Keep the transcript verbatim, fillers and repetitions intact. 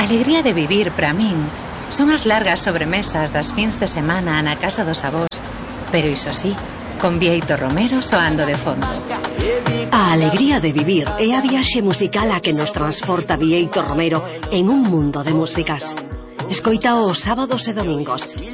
alegría de vivir para min son as largas sobremesas das fins de semana na casa dos avós, pero iso sí, con Bieito Romero soando de fondo. A alegría de vivir é a viaxe musical a que nos transporta Bieito Romero en un mundo de músicas. Escoita os sábados e domingos,